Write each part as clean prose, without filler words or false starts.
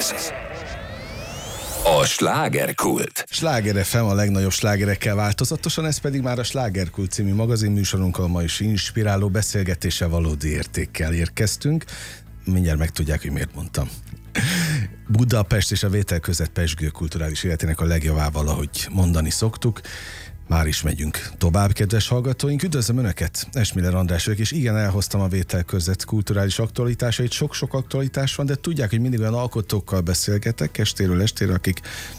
Ez a Slágerkult. Sláger FM a legnagyobb slágerekkel változatosan, ez pedig már a Slágerkult című magazinműsorunkkal ma is inspiráló beszélgetéssel, valódi értékkel érkeztünk. Mindjárt megtudják, hogy miért mondtam. Budapest és a vétel között Pezsgő kulturális életének a legjavával, ahogy mondani szoktuk. Már is megyünk tovább, kedves hallgatóink. Üdvözlöm Önöket, Esmiller András vagyok, és igen, elhoztam a vétel között kulturális aktualitásait. Sok-sok aktualitás van, de tudják, hogy mindig olyan alkotókkal beszélgetek estéről estére, akik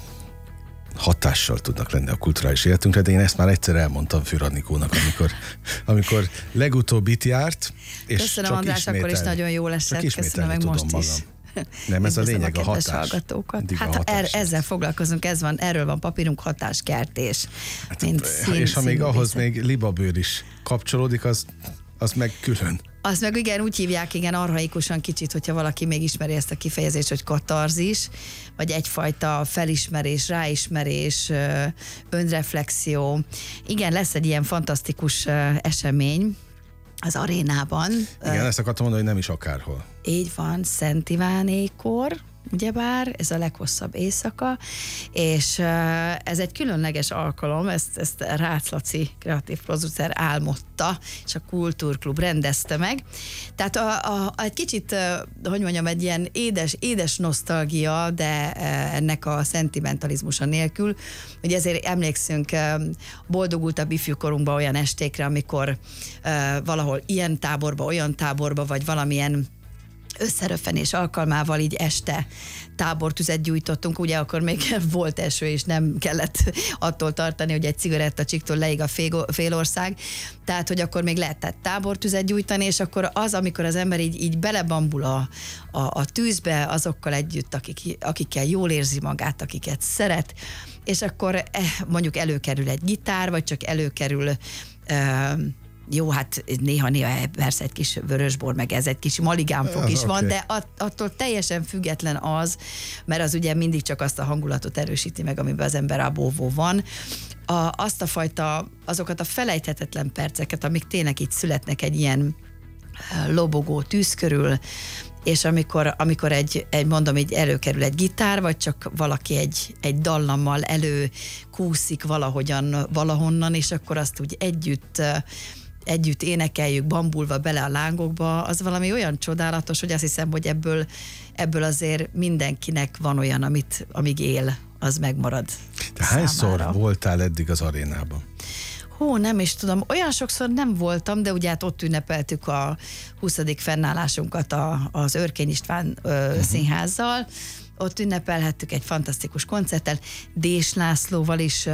hatással tudnak lenni a kulturális életünkre, de én ezt már egyszer elmondtam Fűr Anikónak, amikor legutóbb itt járt, és köszönöm, csak András, akkor is nagyon jó esett. Köszönöm meg most magam. is. Nem, ez a lényeg, a hatás. Hát ezzel foglalkozunk, erről van papírunk, hatáskertés. És ha még ahhoz még libabőr is kapcsolódik, az meg külön. Az meg igen, úgy hívják, igen, archaikusan kicsit, hogyha valaki még ismeri ezt a kifejezést, hogy katarzis, vagy egyfajta felismerés, ráismerés, önreflexió. Igen, lesz egy ilyen fantasztikus esemény az arénában. Igen, ezt akartam mondani, hogy nem is akárhol. Így van, Szent Ivánékor, ugyebár, ez a leghosszabb éjszaka, és ez egy különleges alkalom, ezt Rácz Laci kreatív producer álmodta, és a Kultúrklub rendezte meg. Tehát egy kicsit, hogy mondjam, egy ilyen édes nosztalgia, de ennek a szentimentalizmusa nélkül. Ugye ezért emlékszünk boldogultabb ifjúkorunkban olyan estékre, amikor valahol ilyen táborba, olyan táborba, vagy valamilyen összeröffenés alkalmával így este tábortüzet gyújtottunk, ugye akkor még volt eső, és nem kellett attól tartani, hogy egy cigarettacsiktól leég a félország, tehát, hogy akkor még lehetett tábortüzet gyújtani, és akkor az, amikor az ember így belebambul a tűzbe, azokkal együtt, akikkel jól érzi magát, akiket szeret, és akkor mondjuk előkerül egy gitár, vagy csak előkerül jó, hát néha persze egy kis vörösbor, meg ez egy kis maligánfok is van, de attól teljesen független az, mert az ugye mindig csak azt a hangulatot erősíti meg, amiben az ember abóvó van. Azokat a felejthetetlen perceket, amik tényleg itt születnek egy ilyen lobogó tűz körül, és amikor mondom, így előkerül egy gitár, vagy csak valaki egy dallammal előkúszik valahonnan, és akkor azt úgy együtt énekeljük, bambulva bele a lángokba, az valami olyan csodálatos, hogy azt hiszem, hogy ebből azért mindenkinek van olyan, amíg él, az megmarad. Te hányszor voltál eddig az arénában? Nem is tudom. Olyan sokszor nem voltam, de ugye hát ott ünnepeltük a 20. fennállásunkat az Örkény István színházzal. Ott ünnepelhettük egy fantasztikus koncerttel. Dés Lászlóval is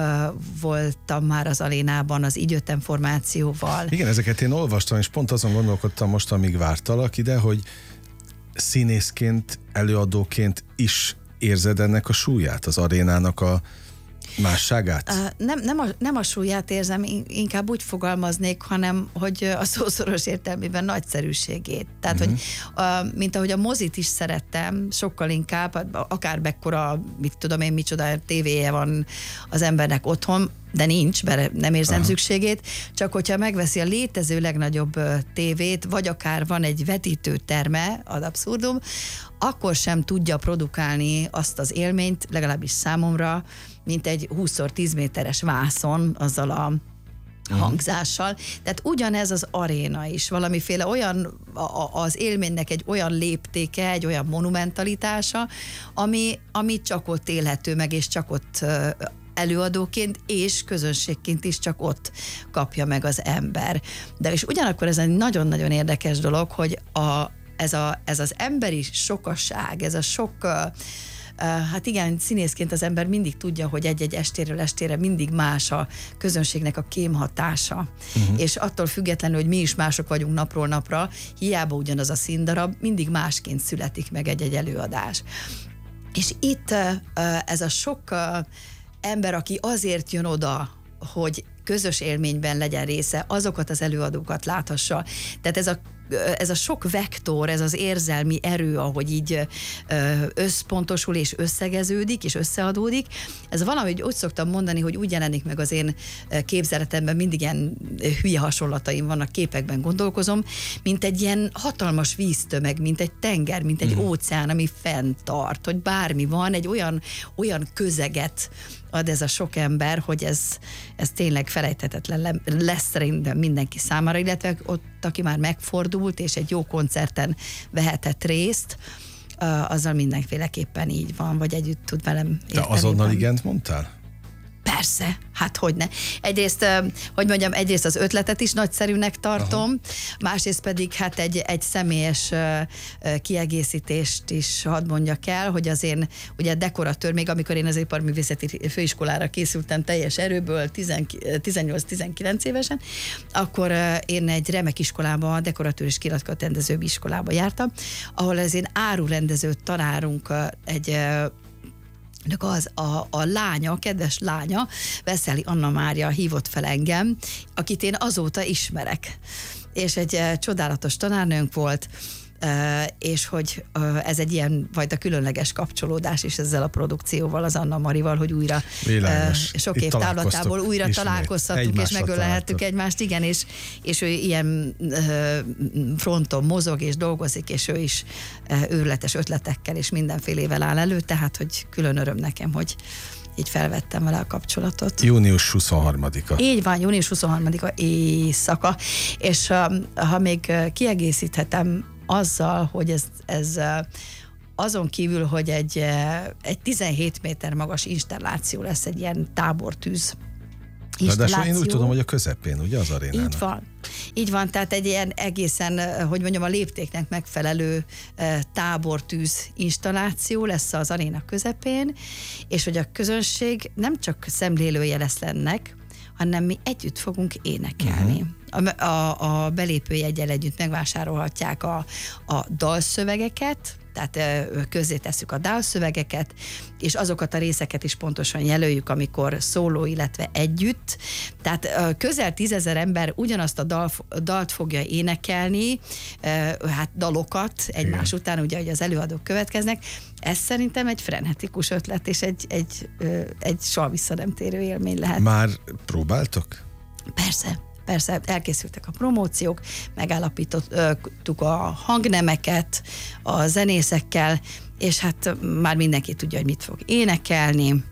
voltam már az arénában, az Így jöttem formációval. Igen, ezeket én olvastam, és pont azon gondolkodtam most, amíg vártalak ide, hogy színészként, előadóként is érzed ennek a súlyát, az arénának a másságát? Nem a súlyát érzem, inkább úgy fogalmaznék, hanem hogy a szószoros értelmében nagyszerűségét. Tehát, hogy mint ahogy a mozit is szerettem, sokkal inkább, akár mekkora, mit tudom én, micsoda tévéje van az embernek otthon, de nincs, mert nem érzem szükségét, csak hogyha megveszi a létező legnagyobb tévét, vagy akár van egy vetítőterme, ad abszurdum, akkor sem tudja produkálni azt az élményt, legalábbis számomra, mint egy 20x10 méteres vászon, azzal a hangzással. Tehát ugyanez az aréna is, valamiféle olyan, az élménynek egy olyan léptéke, egy olyan monumentalitása, ami csak ott élhető meg, és csak ott előadóként és közönségként is csak ott kapja meg az ember. De és ugyanakkor ez egy nagyon-nagyon érdekes dolog, hogy ez az emberi sokasság, ez a sok, hát igen, színészként az ember mindig tudja, hogy egy-egy estéről estére mindig más a közönségnek a kémhatása. És attól függetlenül, hogy mi is mások vagyunk napról napra, hiába ugyanaz a színdarab, mindig másként születik meg egy előadás. És itt ez a sok ember, aki azért jön oda, hogy közös élményben legyen része, azokat az előadókat láthassa. Tehát ez a ez a sok vektor, ez az érzelmi erő, ahogy így összpontosul és összegeződik és összeadódik, ez valahogy úgy szoktam mondani, hogy úgy jelenik meg az én képzeletemben, mindig ilyen hülye hasonlataim vannak, képekben gondolkozom, mint egy ilyen hatalmas víztömeg, mint egy tenger, mint egy óceán, ami fent tart, hogy bármi van, egy olyan közeget ad ez a sok ember, hogy ez tényleg felejthetetlen lesz szerintem mindenki számára, illetve ott, aki már megfordult, és egy jó koncerten vehetett részt, azzal mindenféleképpen így van, vagy együtt tud velem érteni. Te azonnal igent mondtál? Persze, hát hogyne. Egyrészt, hogy mondjam, egyrészt az ötletet is nagyszerűnek tartom, másrészt pedig hát egy személyes kiegészítést is hadd mondjak el, hogy az én ugye dekoratőr, még amikor én az iparművészeti főiskolára készültem teljes erőből 18-19 évesen, akkor én egy remek iskolába, dekoratőr és kirakatrendező iskolába jártam, ahol az én árurendező tanárunk a lánya, a kedves lánya, Veszeli Anna Mária hívott fel engem, akit én azóta ismerek. És egy csodálatos tanárnőnk volt, és hogy ez egy ilyen fajta különleges kapcsolódás is ezzel a produkcióval, az Anna Marival, hogy újra sok év távlatából újra találkozhattunk, és megölelhettük egymást, igen, és ő ilyen fronton mozog és dolgozik, és ő is őrületes ötletekkel és mindenfélével áll elő, tehát, hogy külön öröm nekem, hogy így felvettem vele a kapcsolatot. Június 23-a. Így van, június 23-a éjszaka, és ha még kiegészíthetem azzal, hogy ez azon kívül, hogy egy 17 méter magas installáció lesz, egy ilyen tábortűz installáció. De én úgy tudom, hogy a közepén, ugye az arénának? Így van, tehát egy ilyen egészen, hogy mondjam, a léptéknek megfelelő tábortűz installáció lesz az aréna közepén, és hogy a közönség nem csak szemlélője lesz ennek, hanem mi együtt fogunk énekelni. A belépőjeggyel együtt megvásárolhatják a dalszövegeket, tehát közzétesszük a dalszövegeket, és azokat a részeket is pontosan jelöljük, amikor szóló, illetve együtt. Tehát közel 10 000 ember ugyanazt a dalt fogja énekelni, hát dalokat egymás után, ugye, hogy az előadók következnek. Ez szerintem egy frenetikus ötlet, és egy soha vissza nem térő élmény lehet. Már próbáltok? Persze, elkészültek a promóciók, megállapítottuk a hangnemeket a zenészekkel, és hát már mindenki tudja, hogy mit fog énekelni,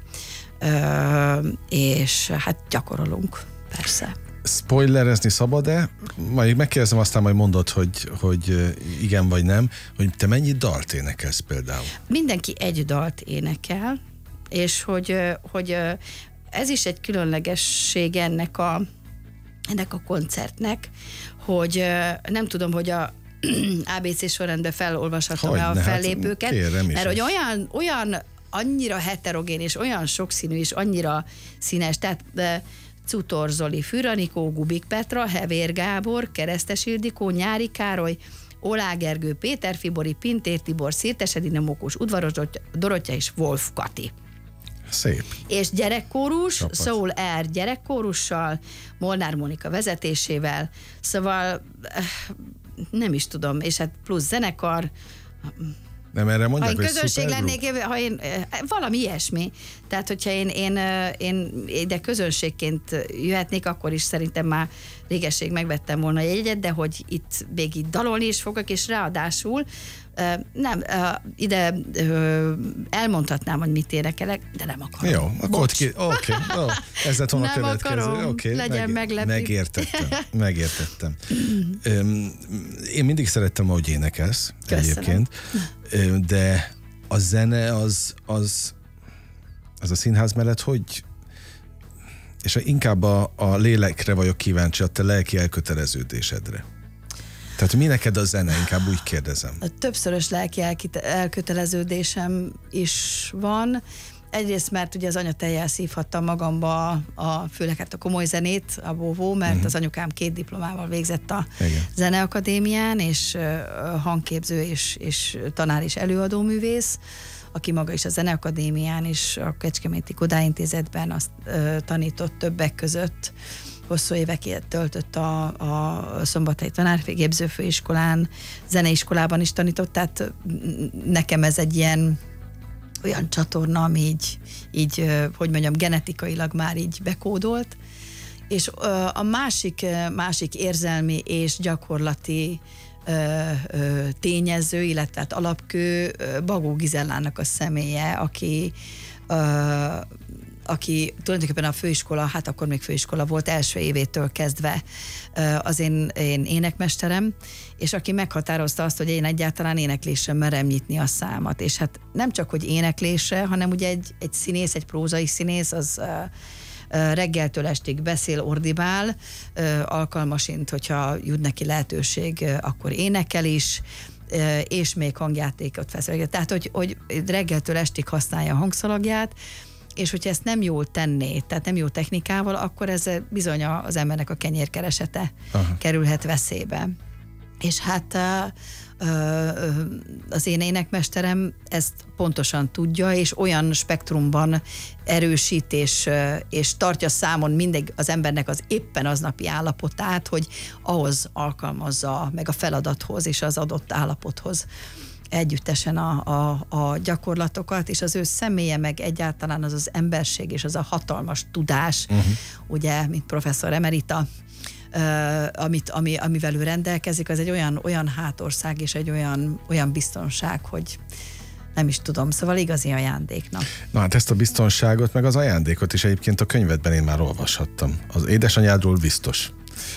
és hát gyakorolunk, persze. Spoilerezni szabad-e? Majd megkérdezem, aztán majd mondod, hogy igen vagy nem, hogy te mennyi dalt énekelsz például? Mindenki egy dalt énekel, és hogy ez is egy különlegesség ennek a koncertnek, hogy nem tudom, hogy a ABC sorrendben felolvashatom-e a fellépőket, mert hogy olyan annyira heterogén, és olyan sokszínű, és annyira színes, tehát Cutor Zoli, Füranikó, Gubik Petra, Hevér Gábor, Keresztes Ildikó, Nyári Károly, Olá Gergő, Péter Fibori, Pintér Tibor, Szirtes Edina, Mókus Udvaros Dorottya és Wolf Kati. Szép. És gyerekkórus, Soul Air gyerekkórussal, Molnár Mónika vezetésével, szóval nem is tudom, és hát plusz zenekar. Nem erre mondják, ha én közönség lennék, ha én valami ilyesmi. Tehát, hogyha én ide közönségként jöhetnék, akkor is szerintem már régesség megvettem volna egy jegyet, de hogy itt még itt dalolni is fogok, és ráadásul nem, ide elmondhatnám, hogy mit énekelek, de nem akarom. Jó, akkor oké. Ez lett volna a következő. Akarom, legyen meglepő. Megértettem. Én mindig szerettem, ahogy énekelsz. Köszönöm. Egyébként, de a zene az a színház mellett, hogy és inkább a lélekre vagyok kíváncsi, a te lelki elköteleződésedre. Tehát mi neked a zene? Inkább úgy kérdezem. Többszörös lelki elköteleződésem is van. Egyrészt, mert ugye az anyatejjel szívhattam magamba főleg hát a komoly zenét, a bóvó, mert az anyukám 2 diplomával végzett a Zeneakadémián, és hangképző és tanár és előadóművész aki maga is a Zeneakadémián és a Kecskeméti Kodály Intézetben azt tanított többek között, hosszú éveket töltött a Szombathelyi Tanárképző Főiskolán, zeneiskolában is tanított, tehát nekem ez egy ilyen olyan csatorna, ami így hogy mondjam, genetikailag már így bekódolt, és a másik érzelmi és gyakorlati tényező, illetve hát alapkő Bagó Gizellának a személye, aki tulajdonképpen a főiskola, hát akkor még főiskola volt, első évétől kezdve az én énekmesterem, és aki meghatározta azt, hogy én egyáltalán éneklésre merem nyitni a számat. És hát nem csak, hogy éneklésre, hanem ugye egy színész, egy prózai színész, az reggeltől estig beszél, ordibál, alkalmasint, hogyha jut neki lehetőség, akkor énekel is, és még hangjátékot feszel. Tehát, hogy reggeltől estig használja a hangszalagját, és hogyha ezt nem jól tenné, tehát nem jó technikával, akkor ez bizony az embernek a kenyérkeresete kerülhet veszélybe. És hát az én énekmesterem ezt pontosan tudja, és olyan spektrumban erősít, és tartja számon mindig az embernek az éppen aznapi állapotát, hogy ahhoz alkalmazza meg a feladathoz és az adott állapothoz együttesen a gyakorlatokat, és az ő személye meg egyáltalán az emberség és az a hatalmas tudás, ugye, mint professzor emerita, amivel ő rendelkezik, az egy olyan hátország és egy olyan biztonság, hogy nem is tudom, szóval igazi ajándéknak. Na hát ezt a biztonságot, meg az ajándékot is egyébként a könyvedben én már olvashattam. Az édesanyádról biztos.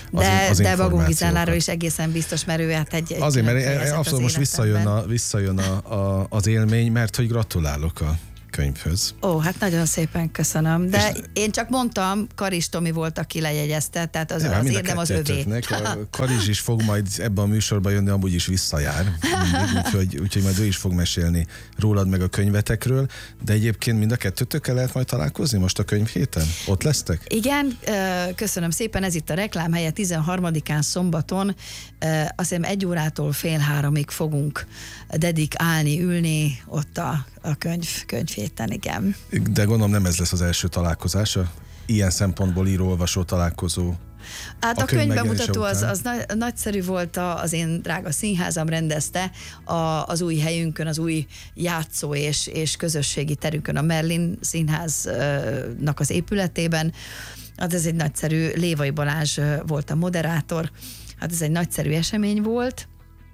De Bagó Gizelláról is egészen biztos, mert ő hát egy azért, mert abszolút most visszajön az élmény, mert hogy gratulálok a könyvhöz. Ó, hát nagyon szépen köszönöm. De én csak mondtam, Karis Tomi volt, aki lejegyezte, tehát az érdem az övé. Karis is fog majd ebben a műsorban jönni, amúgy is visszajár. Úgyhogy majd ő is fog mesélni rólad meg a könyvetekről, de egyébként mind a kettőtökkel lehet majd találkozni most a könyv héten? Ott lesztek? Igen, köszönöm szépen, ez itt a reklám helye 13-án szombaton, azt hiszem 1 órától fél 3-ig fogunk dedikálni, ülni ott a könyvhéten, igen. De gondolom nem ez lesz az első találkozás, ilyen szempontból író-olvasó találkozó. Hát a könyvbemutató az nagyszerű volt, az én drága színházam rendezte az új helyünkön, az új játszó és közösségi terünkön, a Merlin Színháznak az épületében. Hát ez egy nagyszerű, Lévai Balázs volt a moderátor, hát ez egy nagyszerű esemény volt,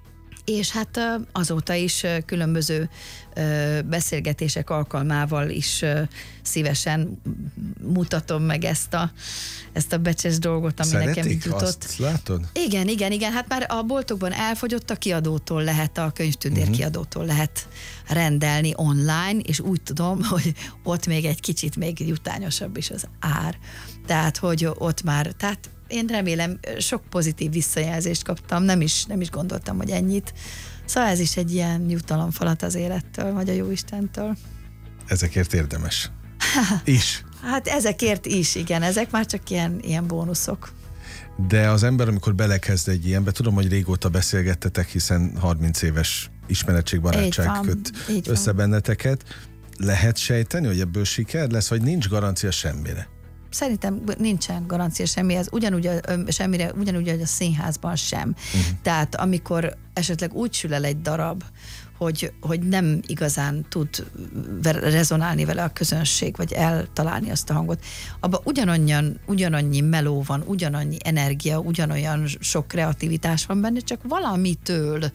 és hát azóta is különböző beszélgetések alkalmával is szívesen mutatom meg ezt a becses dolgot, ami szeretik? Nekem így jutott. Azt látod? Igen, hát már a boltokban elfogyott, a kiadótól lehet, a Könyvtündér kiadótól lehet rendelni online, és úgy tudom, hogy ott még egy kicsit még jutányosabb is az ár. Tehát, hogy ott már, tehát én remélem, sok pozitív visszajelzést kaptam, nem is gondoltam, hogy ennyit. Szóval ez is egy ilyen jutalomfalat az élettől, vagy a Jóistentől. Ezekért érdemes. Is. Hát ezekért is, igen, ezek már csak ilyen bónuszok. De az ember, amikor belekezd egy ilyenbe, tudom, hogy régóta beszélgettetek, hiszen 30 éves ismeretség, barátság köt össze benneteket. Lehet sejteni, hogy ebből siker lesz, vagy nincs garancia semmire? Szerintem nincsen garancia semmihez, ugyanúgy hogy a színházban sem. Tehát amikor esetleg úgy sül el egy darab, hogy nem igazán tud rezonálni vele a közönség, vagy eltalálni azt a hangot, abban ugyanannyi meló van, ugyanannyi energia, ugyanolyan sok kreativitás van benne, csak valamitől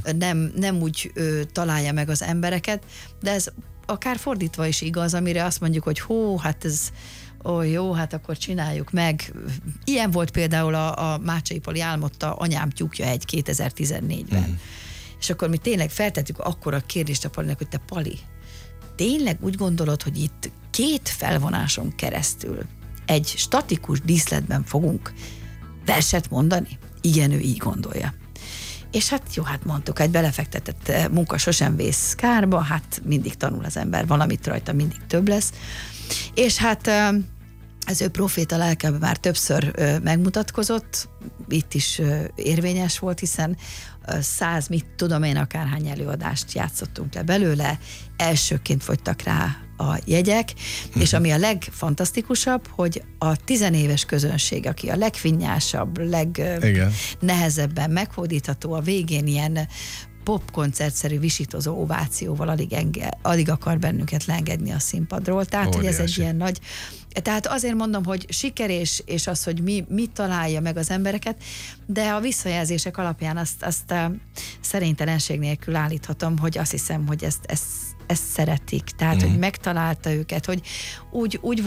nem úgy találja meg az embereket, de ez akár fordítva is igaz, amire azt mondjuk, hogy hát ez jó, hát akkor csináljuk meg. Ilyen volt például a Mácsai Pali álmodta Anyám tyúkja 2014-ben. És akkor mi tényleg feltettük akkor a kérdést a Palinak, hogy te Pali, tényleg úgy gondolod, hogy itt 2 felvonáson keresztül egy statikus díszletben fogunk verset mondani? Igen, ő így gondolja. És hát jó, hát mondtuk, egy belefektetett munka sosem vész kárba, hát mindig tanul az ember, valamit rajta mindig több lesz. És hát az ő proféta lelkeben már többször megmutatkozott, itt is érvényes volt, hiszen 100, mit tudom én, akárhány előadást játszottunk le belőle, elsőként fogytak rá a jegyek, és ami a legfantasztikusabb, hogy a 10 éves közönség, aki a legfinnyásabb, legnehezebben meghódítható, a végén ilyen popkoncertszerű visítozó ovációval alig akar bennünket leengedni a színpadról. Tehát, hogy ez egy ilyen nagy... Tehát azért mondom, hogy siker és az, hogy mi találja meg az embereket, de a visszajelzések alapján azt szerénytelenség nélkül állíthatom, hogy azt hiszem, hogy ezt szeretik. Tehát, hogy megtalálta őket, hogy úgy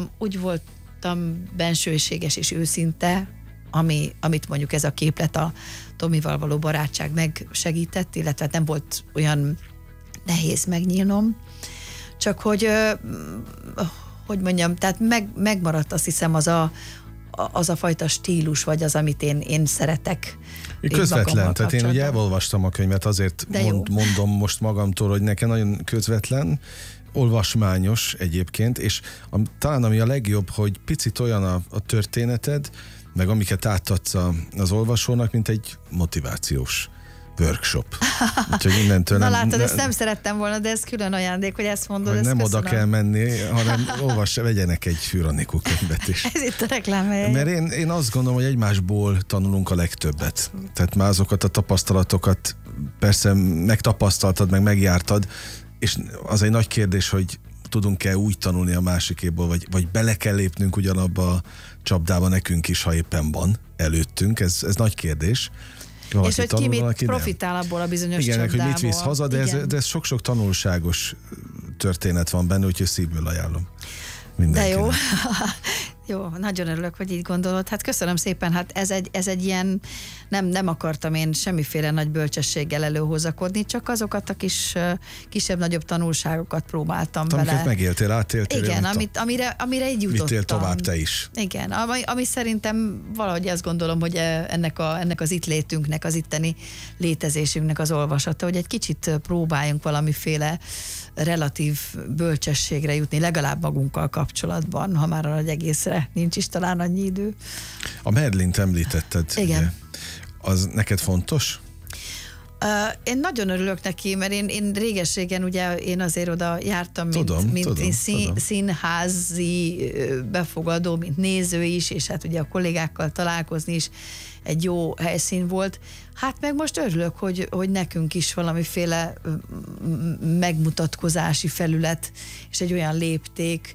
voltam bensőséges és őszinte, amit mondjuk ez a képlet a Tomival való barátság megsegített, illetve nem volt olyan nehéz megnyílnom, csak hogy mondjam, tehát megmaradt, azt hiszem, az a fajta stílus, vagy az, amit én szeretek. Közvetlen, tehát én ugye elolvastam a könyvet, azért mondom most magamtól, hogy nekem nagyon közvetlen, olvasmányos egyébként, és talán ami a legjobb, hogy picit olyan a történeted, meg amiket átadsz az olvasónak, mint egy motivációs workshop. Úgyhogy innentől na látod, ezt nem szerettem volna, de ez külön ajándék, hogy ezt mondod. Hogy ezt nem köszönöm. oda kell menni, hanem vegyenek egy Fűr-Anikó könyvet is. Ez itt a reklámhelye. Mert én azt gondolom, hogy egymásból tanulunk a legtöbbet. Tehát már azokat a tapasztalatokat persze megtapasztaltad, meg megjártad, és az egy nagy kérdés, hogy tudunk-e úgy tanulni a másikéból, vagy bele kell lépnünk ugyanabba a csapdába nekünk is, ha éppen van előttünk. Ez nagy kérdés. Valaki és hogy tanul, ki mit profitál abból a bizonyos csapdából. Igen, hogy mit visz haza, de ez sok-sok tanulságos történet van benne, úgyhogy szívből ajánlom mindenkinek. De jó. Jó, nagyon örülök, hogy így gondolod. Hát köszönöm szépen, hát ez egy ilyen, nem akartam én semmiféle nagy bölcsességgel előhozakodni, csak azokat a kisebb-nagyobb tanulságokat próbáltam vele. Amiket megéltél, átéltél. Igen, amire így jutottam. Vittél tovább te is. Igen, ami szerintem valahogy azt gondolom, hogy ennek az itt létünknek, az itteni létezésünknek az olvasata, hogy egy kicsit próbáljunk valamiféle relatív bölcsességre jutni, legalább magunkkal kapcsolatban, ha már a nagy egészre nincs is talán annyi idő. A Merlint említetted. Igen. Ugye? Az neked fontos? Én nagyon örülök neki, mert én réges-régen ugye én azért oda jártam, mint színházi befogadó, mint néző is, és hát ugye a kollégákkal találkozni is egy jó helyszín volt. Hát meg most örülök, hogy nekünk is valamiféle megmutatkozási felület, és egy olyan lépték,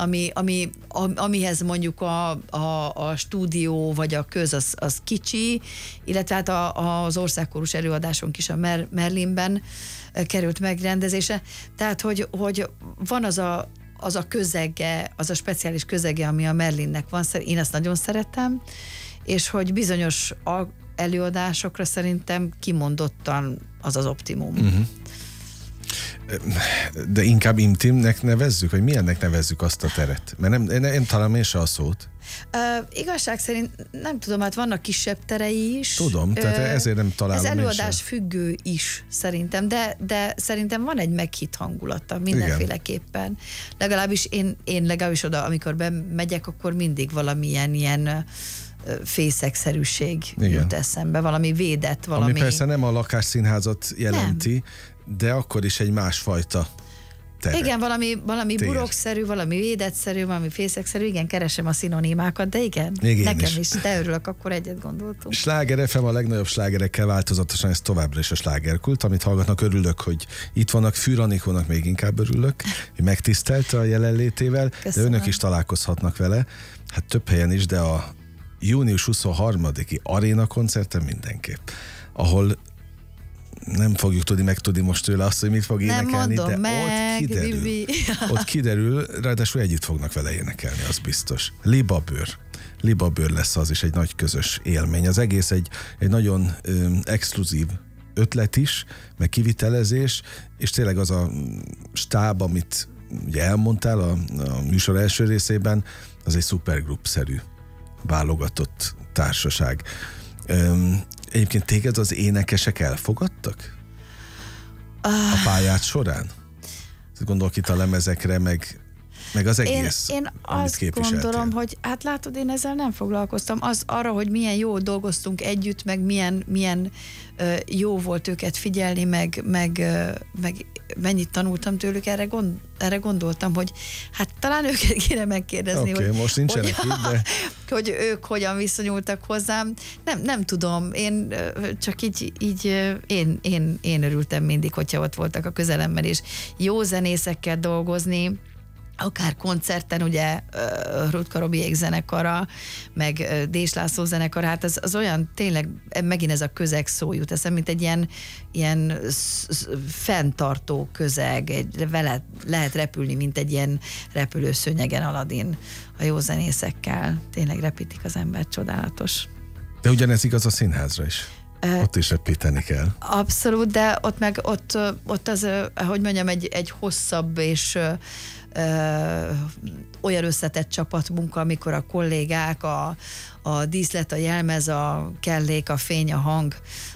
amihez mondjuk a stúdió vagy a köz az kicsi, illetve hát az országkórus előadásunk is a Merlinben került megrendezése. Tehát, hogy van az a közege, az a speciális közege, ami a Merlinnek van, én ezt nagyon szeretem, és hogy bizonyos előadásokra szerintem kimondottan az optimum. Uh-huh. De inkább intimnek nevezzük, vagy milyennek nevezzük azt a teret? Mert nem találom én se a szót. Igazság szerint nem tudom, hát vannak kisebb terei is. Tudom, tehát ezért nem találom. Ez előadás függő is szerintem, de szerintem van egy meghitt hangulata mindenféleképpen. Igen. Legalábbis én legalábbis oda, amikor bemegyek, akkor mindig valamilyen ilyen fészekszerűség jut eszembe, valami védett, valami... Ami persze nem a lakásszínházat jelenti, de akkor is egy másfajta tere. Igen, valami burokszerű, valami védettszerű, valami fészekszerű, igen, keresem a szinonimákat, de igen, nekem is, de örülök, akkor egyet gondoltunk. Sláger FM a legnagyobb slágerekkel változatosan, ez továbbra is a slágerkult, amit hallgatnak, örülök, hogy itt vannak, Fűr-Anikónak még inkább örülök, hogy megtisztelte a jelenlétével, köszönöm. De önök is találkozhatnak vele, hát több helyen is, de a június 23-i aréna koncerten mindenképp, ahol nem fogjuk megtudni most tőle azt, hogy mit fog énekelni, de ott kiderül, ráadásul együtt fognak vele énekelni, az biztos. Libabőr lesz az is, egy nagy közös élmény. Az egész egy nagyon exkluzív ötlet is, meg kivitelezés, és tényleg az a stáb, amit ugye elmondtál a műsor első részében, az egy szupergroup-szerű válogatott társaság. Egyébként téged az énekesek elfogadtak? A pályát során? Gondolok itt a lemezekre, meg meg az egész, Én amit azt képviseltél. gondolom, hogy hát látod, én ezzel nem foglalkoztam. Arra, hogy milyen jó dolgoztunk együtt, meg milyen jó volt őket figyelni, meg mennyit tanultam tőlük, erre gondoltam, hogy hát talán őket kéne megkérdezni, Oké, most nincsenek itt, de... hogy ők hogyan viszonyultak hozzám. Nem tudom, én csak így én örültem mindig, hogyha ott voltak a közelemben, és jó zenészekkel dolgozni, akár koncerten, ugye Rutka Robiék zenekara, meg Dés László zenekara, hát az olyan tényleg, megint ez a közeg szó jut eszem, mint egy ilyen fenntartó közeg, vele lehet repülni, mint egy ilyen repülőszőnyegen Aladin a jó zenészekkel. Tényleg repítik az ember, csodálatos. De ugyanez igaz a színházra is. Ott is repíteni kell. Abszolút, de ott az, hogy mondjam, egy hosszabb és olyan összetett csapatmunka, amikor a kollégák, a díszlet, a jelmez, a kellék, a fény, a hang,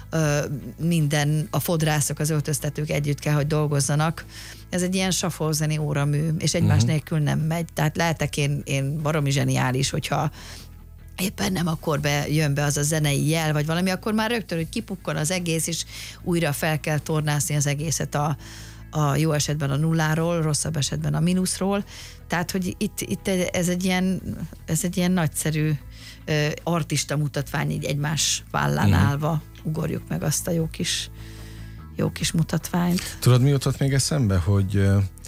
minden, a fodrászok, az öltöztetők együtt kell, hogy dolgozzanak. Ez egy ilyen shuffle-zeni óramű, és egymás nélkül nem megy. Tehát lehetek én baromi zseniális, hogyha éppen nem akkor jön be az a zenei jel, vagy valami, akkor már rögtön, hogy kipukkan az egész, és újra fel kell tornászni az egészet a jó esetben a nulláról, rosszabb esetben a mínuszról. Tehát, hogy itt ez egy ilyen nagyszerű artista mutatvány, így egymás vállán állva ugorjuk meg azt a jó kis mutatványt. Tudod, mi jutott még eszembe, hogy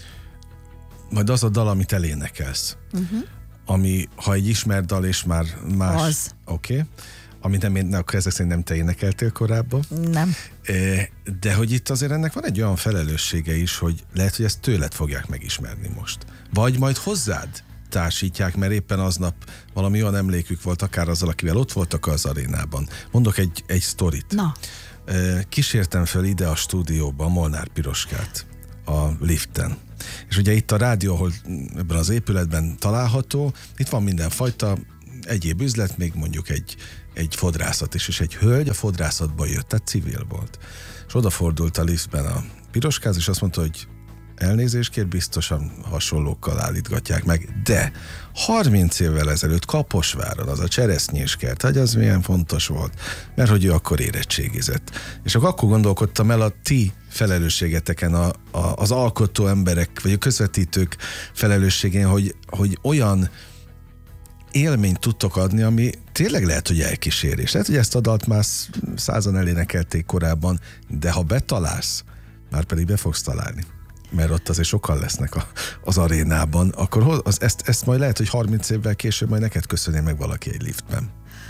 majd az a dal, amit elénekelsz, ami, ha egy ismert dal, és már más... Az. Oké. Amit akkor ezek szerint nem te énekeltél korábban. Nem. De hogy itt azért ennek van egy olyan felelőssége is, hogy lehet, hogy ezt tőled fogják megismerni most. Vagy majd hozzád társítják, mert éppen aznap valami olyan emlékük volt, akár azzal, akivel ott voltak az arénában. Mondok egy sztorit. Na. Kísértem fel ide a stúdióba Molnár Piroskát a liften. És ugye itt a rádió, ahol ebben az épületben található, itt van mindenfajta egyéb üzlet, még mondjuk egy fodrászat is, és egy hölgy a fodrászatba jött, tehát civil volt. És odafordult a liftben a Piroskáz, és azt mondta, hogy elnézést kér, biztosan hasonlókkal állítgatják meg, de 30 évvel ezelőtt Kaposváron az a cseresznyéskert, hogy az milyen fontos volt, mert hogy ő akkor érettségizett. És akkor gondolkodtam el a ti felelősségeteken, az alkotó emberek, vagy a közvetítők felelősségén, hogy olyan élményt tudtok adni, ami tényleg lehet, hogy elkísérés. Lehet, hogy ezt a dalt már 100-an elénekelték korábban, de ha betalálsz, már pedig be fogsz találni, mert ott azért sokan lesznek az arénában, akkor ezt majd lehet, hogy 30 évvel később majd neked köszönje meg valaki egy liftben.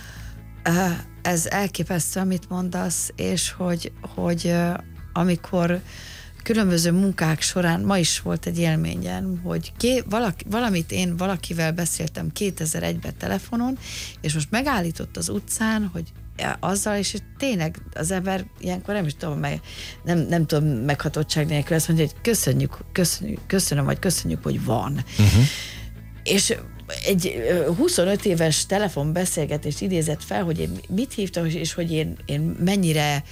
Ez elképesztő, amit mondasz, és hogy amikor különböző munkák során, ma is volt egy élményem, hogy valamit én valakivel beszéltem 2001-ben telefonon, és most megállított az utcán, hogy azzal, és tényleg az ember ilyenkor nem is tudom, nem tudom meghatottság nélkül azt mondja, hogy köszönjük, hogy van. És egy 25 éves telefonbeszélgetést idézett fel, hogy én mit hívtam, és hogy én mennyire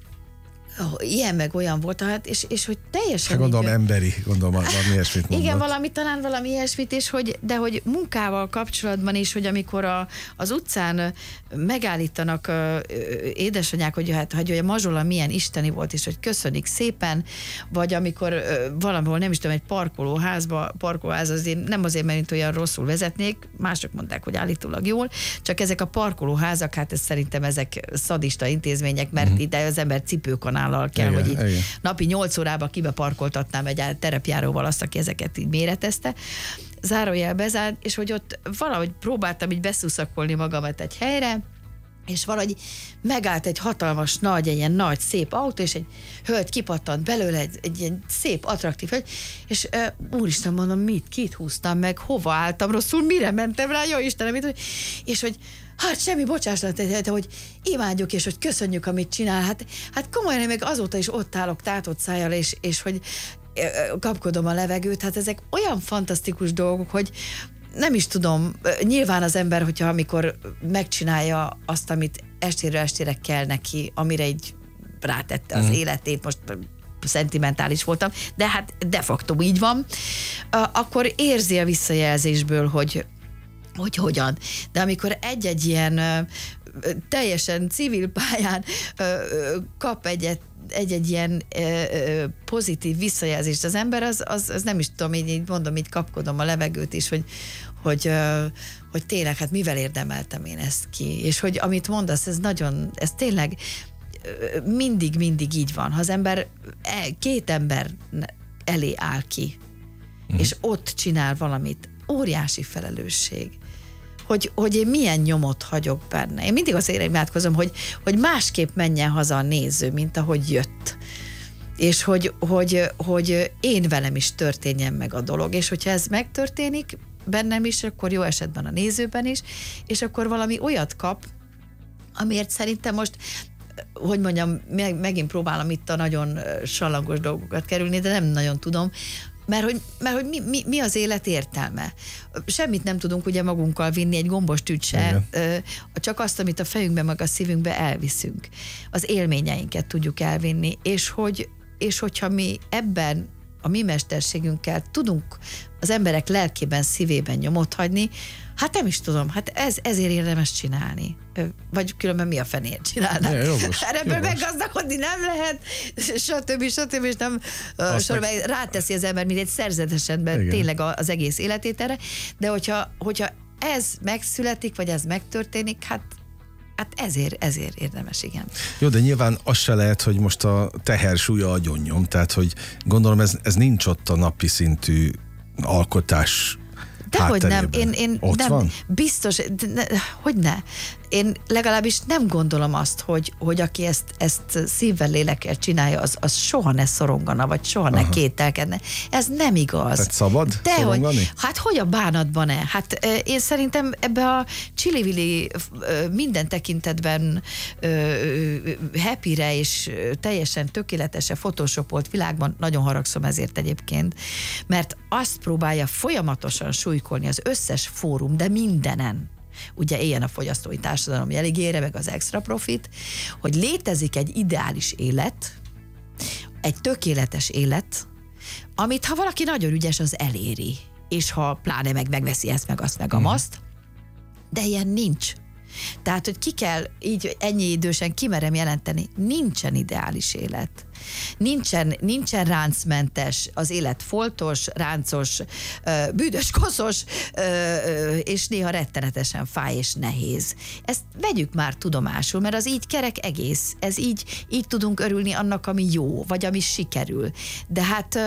ilyen meg olyan volt, hát, és hogy teljesen... Hát gondolom emberi, gondolom valami ilyesmit mondott. Igen, talán valami ilyesmit, és de hogy munkával kapcsolatban is, hogy amikor az utcán megállítanak édesanyák, hogy hát, hogy a mazsola milyen isteni volt, és hogy köszönik szépen, vagy amikor valahol, nem is tudom, egy parkolóház azért, nem azért, mert olyan rosszul vezetnék, mások mondták, hogy állítólag jól, csak ezek a parkolóházak, hát ez szerintem ezek szadista intézmények, mert ide az ember cipőkanállal kell, igen, hogy így igen. Napi 8 órába kibeparkoltatnám egy terepjáróval azt, aki ezeket így méretezte. Zárójel bezárt, és hogy ott valahogy próbáltam így beszuszakolni magamat egy helyre, és valahogy megállt egy hatalmas nagy, egy ilyen nagy, szép autó, és egy hölgy kipattant belőle, egy ilyen szép, attraktív hölgy, és úristen, mondom, kit húztam meg, hova álltam rosszul, mire mentem rá, jó Istenem, és hogy hát semmi, bocsáslat, de hogy imádjuk, és hogy köszönjük, amit csinál. Hát komolyan, meg azóta is ott állok tátott szájjal, és hogy kapkodom a levegőt, hát ezek olyan fantasztikus dolgok, hogy nem is tudom, nyilván az ember, hogyha amikor megcsinálja azt, amit estéről estére kell neki, amire így rátette az életét, most szentimentális voltam, de hát de facto így van, akkor érzi a visszajelzésből, hogy hogyan. De amikor egy-egy ilyen teljesen civil pályán kap egy ilyen pozitív visszajelzést az ember, az nem is tudom, így mondom, így kapkodom a levegőt is, hogy tényleg, hát mivel érdemeltem én ezt ki, és hogy amit mondasz, ez tényleg mindig így van. Ha az ember két ember elé áll ki, és ott csinál valamit, óriási felelősség, hogy én milyen nyomot hagyok benne. Én mindig azért imádkozom, hogy másképp menjen haza a néző, mint ahogy jött. És hogy én velem is történjen meg a dolog. És hogyha ez megtörténik bennem is, akkor jó esetben a nézőben is, és akkor valami olyat kap, amiért szerintem most, hogy mondjam, megint próbálom itt a nagyon sallangos dolgokat kerülni, de nem nagyon tudom, mert hogy mi az élet értelme? Semmit nem tudunk ugye magunkkal vinni, egy gombos tűt se, csak azt, amit a fejünkbe, meg a szívünkbe elviszünk. Az élményeinket tudjuk elvinni, és hogyha mi ebben a mi mesterségünkkel tudunk az emberek lelkében, szívében nyomot hagyni, hát nem is tudom, hát ezért érdemes csinálni. Vagy különben mi a fenért csinálnak. Ebből meggazdagodni nem lehet, stb. És nem sorban ráteszi az ember, mint egy szerzetesen tényleg az egész életét erre, de hogyha ez megszületik, vagy ez megtörténik, hát ezért érdemes, igen. Jó, de nyilván az se lehet, hogy most a teher súlya agyonnyom, tehát hogy gondolom ez nincs ott a napi szintű alkotás dehogy nem, én ott nem, van? biztos, hogy ne. Én legalábbis nem gondolom azt, hogy aki ezt szívvel, lélekkel csinálja, az soha ne szorongana, vagy soha ne kételkedne. Ez nem igaz. Tehát szabad szorongani? Hát hogy a bánatban-e? Hát én szerintem ebbe a csili-vili minden tekintetben happyre és teljesen tökéletesen photoshopolt világban, nagyon haragszom ezért egyébként, mert azt próbálja folyamatosan súlykolni az összes fórum, de mindenen, ugye éljen a fogyasztói társadalom jeligére, meg az extra profit, hogy létezik egy ideális élet, egy tökéletes élet, amit ha valaki nagyon ügyes, az eléri. És ha pláne megveszi ezt, meg azt, meg amazt, de ilyen nincs. Tehát, hogy ki kell, így ennyi idősen kimerem jelenteni, nincsen ideális élet. Nincsen ráncmentes, az élet foltos, ráncos, bűdös, koszos, és néha rettenetesen fáj és nehéz. Ezt vegyük már tudomásul, mert az így kerek egész. Ez így tudunk örülni annak, ami jó, vagy ami sikerül. De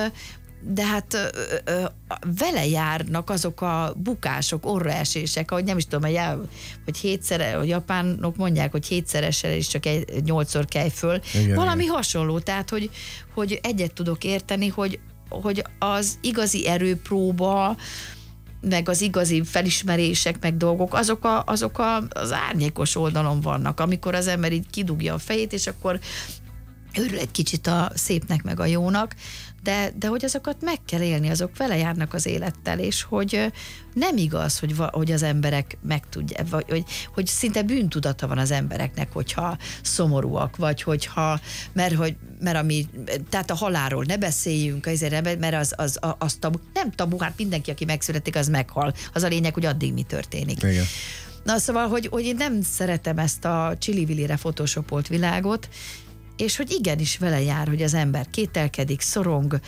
hát vele járnak azok a bukások, orraesések, ahogy nem is tudom, hogy a japánok mondják, hogy 7-szeressel és csak 8-szor kelj föl. Igen, valami igen. Hasonló, tehát hogy egyet tudok érteni, hogy az igazi erőpróba, meg az igazi felismerések, meg dolgok, azok az árnyékos oldalon vannak, amikor az ember így kidugja a fejét, és akkor örül egy kicsit a szépnek, meg a jónak, de hogy azokat meg kell élni, azok vele járnak az élettel, és hogy nem igaz, hogy az emberek megtudják, hogy szinte bűntudata van az embereknek, hogyha szomorúak, vagy hogyha, mert tehát a halálról ne beszéljünk, mert az tabu. Nem tabu, hát mindenki, aki megszületik, az meghal. Az a lényeg, hogy addig mi történik. Igen. Na szóval, hogy én nem szeretem ezt a csili-vilire photoshopolt világot, és hogy igenis vele jár, hogy az ember kételkedik, szorong,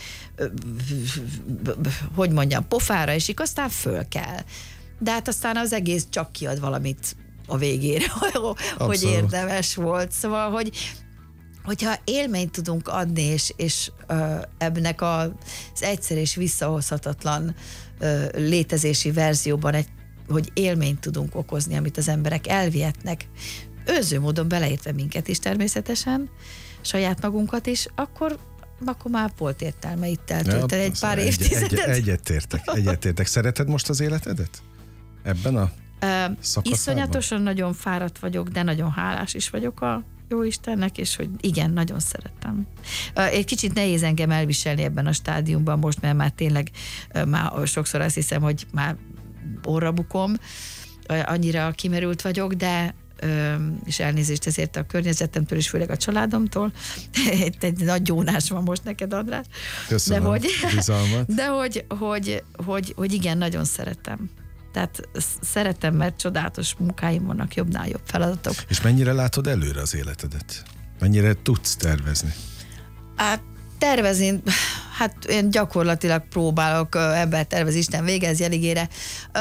hogy mondjam, pofára esik, aztán föl kell. De hát aztán az egész csak kiad valamit a végére, hogy érdemes volt. Szóval, hogyha élményt tudunk adni, és ebnek az egyszer és visszahozhatatlan létezési verzióban hogy élményt tudunk okozni, amit az emberek elvihetnek, őző módon beleértve minket is természetesen, saját magunkat is, akkor már volt értelme itt eltölteni egy pár évtizedet. Egyetértek. Szereted most az életedet? Ebben a szakaszában? Iszonyatosan nagyon fáradt vagyok, de nagyon hálás is vagyok a jó Istennek, és hogy igen, nagyon szeretem. Egy kicsit nehéz engem elviselni ebben a stádiumban most, mert már tényleg már sokszor azt hiszem, hogy már orra bukom, annyira kimerült vagyok, és elnézést ezért a környezetemtől, és főleg a családomtól. Egy nagy gyónás van most neked, András. Köszönöm bizalmat. De hogy igen, nagyon szeretem. Tehát szeretem, mert csodálatos munkáim vannak, jobbnál jobb feladatok. És mennyire látod előre az életedet? Mennyire tudsz tervezni? Hát tervezni, hát én gyakorlatilag próbálok, ember tervez, Isten végez, jeligére.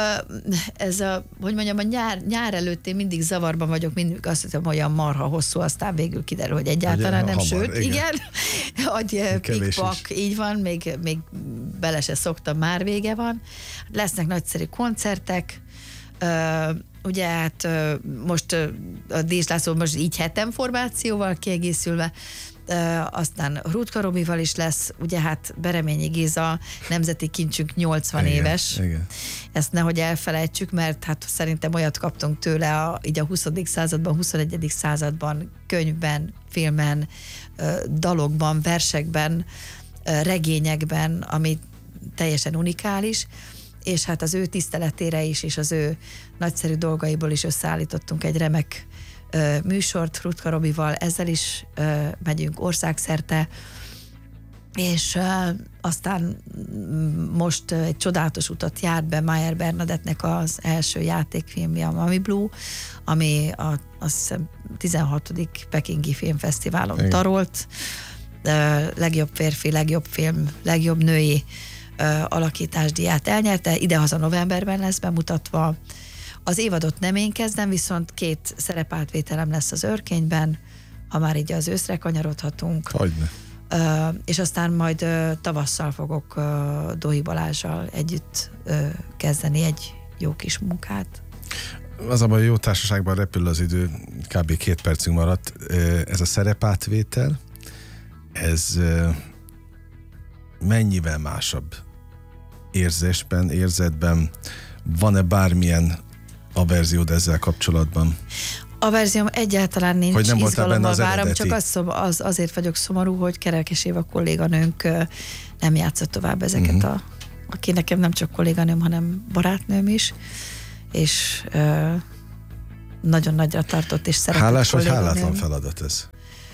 Ez hogy mondjam, a nyár előtt én mindig zavarban vagyok, mindig azt hiszem, olyan marha hosszú, aztán végül kiderül, hogy egyáltalán nem, hamar, sőt, igen. Hogy pikpak, így van, még bele se szoktam, már vége van. Lesznek nagyszerű koncertek, ugye hát most a Dézs László most így hetem formációval kiegészülve, aztán Rutka Robival is lesz, ugye hát Bereményi Géza, nemzeti kincsünk 80 igen, éves. Igen. Ezt nehogy elfelejtsük, mert hát szerintem olyat kaptunk tőle így a 20. században, 21. században, könyvben, filmen, dalokban, versekben, regényekben, ami teljesen unikális, és hát az ő tiszteletére is, és az ő nagyszerű dolgaiból is összeállítottunk egy remek műsort Rutka Robival, ezzel is megyünk országszerte, és aztán most egy csodálatos utat járt be Mayer Bernadettnek az első játékfilmje, a Mami Blue, ami azt hiszem 16. Pekingi Filmfesztiválon tarolt, legjobb férfi, legjobb film, legjobb női alakításdíját elnyerte, idehaza novemberben lesz bemutatva. Az évadot nem én kezdem, viszont 2 szerepátvételem lesz az Örkényben, ha már így az őszre kanyarodhatunk. Hogyne. És aztán majd tavasszal fogok Dohi Balázssal együtt kezdeni egy jó kis munkát. Az abban a jó társaságban repül az idő, kb. 2 percünk maradt. Ez a szerepátvétel, ez mennyivel másabb érzésben, érzetben? Van-e bármilyen averziód ezzel kapcsolatban? Averzióm egyáltalán nincs, hogy nem izgalommal várom, csak azért vagyok szomorú, hogy Kerekes Éva kolléganőnk nem játszott tovább ezeket aki nekem nem csak kolléganőm, hanem barátnőm is, és nagyon nagyra tartott és szeretett hálás kolléganőm. Vagy hálátlan feladat ez?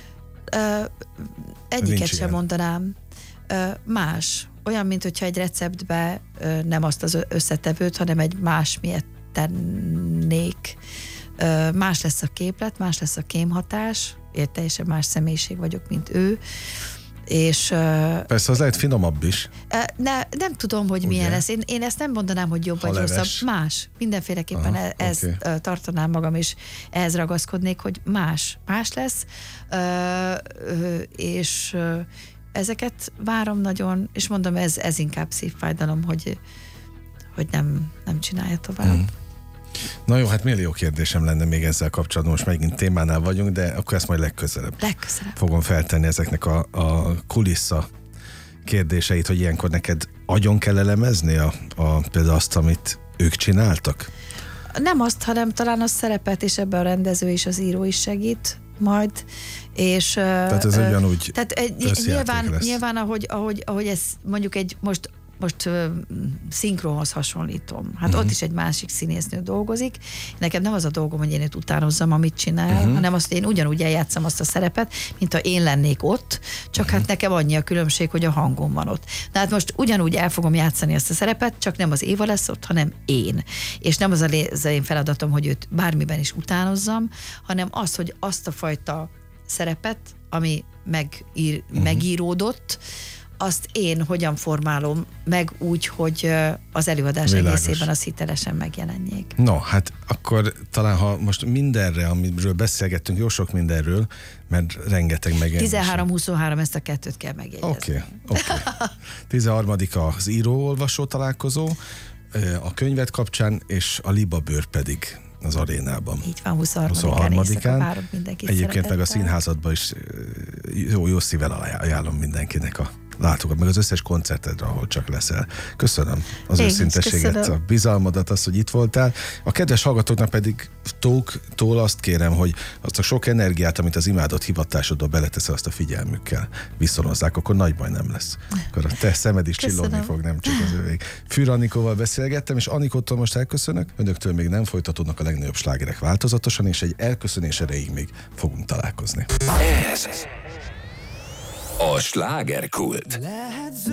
Egyiket sem mondanám. Más. Olyan, mint hogyha egy receptbe nem azt az összetevőt, hanem egy más miért tennék. Más lesz a képlet, más lesz a kémhatás, én teljesen más személyiség vagyok, mint ő. És, persze az lehet finomabb is. Nem tudom, hogy milyen lesz. Én ezt nem mondanám, hogy jobb vagy rosszabb. Más. Mindenféleképpen ezt tartanám magam, és ehhez ragaszkodnék, hogy más lesz. És ezeket várom nagyon, és mondom, ez inkább szívfájdalom, hogy nem csinálja tovább. Na jó, hát millió kérdésem lenne még ezzel kapcsolatban, most megint témánál vagyunk, de akkor ezt majd legközelebb fogom feltenni ezeknek a kulissza kérdéseit, hogy ilyenkor neked agyon kell elemezni például azt, amit ők csináltak? Nem azt, hanem talán a szerepet, és ebben a rendező és az író is segít majd, és tehát ez ugyanúgy nyilván ahogy ez mondjuk most szinkronhoz hasonlítom. Hát ott is egy másik színésznő dolgozik. Nekem nem az a dolgom, hogy én őt utánozzam, amit csinál, hanem azt, hogy én ugyanúgy eljátszom azt a szerepet, mint ha én lennék ott, csak hát nekem annyi a különbség, hogy a hangom van ott. Na hát most ugyanúgy el fogom játszani ezt a szerepet, csak nem az Éva lesz ott, hanem én. És nem az én feladatom, hogy őt bármiben is utánozzam, hanem az, hogy azt a fajta szerepet, ami megíródott, azt én hogyan formálom meg úgy, hogy az előadás egészében az hitelesen megjelenjék. No, hát akkor talán, ha most mindenre, amiről beszélgettünk, jó sok mindenről, mert rengeteg megjelenése. 13-23, ezt a 2-t kell megjegyezni. Oké. 13. az író-olvasó találkozó, a könyvet kapcsán, és a Libabőr pedig az arénában. Így van, 23-án. Egyébként meg a színházadban is jó szívvel ajánlom mindenkinek a látogat, meg az összes koncertedre, ahol csak leszel. Köszönöm az Én is őszinteséget, köszönöm. a bizalmadat, azt, hogy itt voltál. A kedves hallgatóknak pedig Tóktól azt kérem, hogy azt a sok energiát, amit az imádott hivatásodba beleteszel, azt a figyelmükkel viszonozzák, akkor nagy baj nem lesz. Akkor a te szemed is Köszönöm. csillogni fog, nem csak az övék. Fűr Anikóval beszélgettem, és Anikótól most elköszönök. Önöktől még nem folytatódnak a legnagyobb slágerek változatosan, és egy elköszönés erejéig még fogunk találkozni. Ez a slágerkult.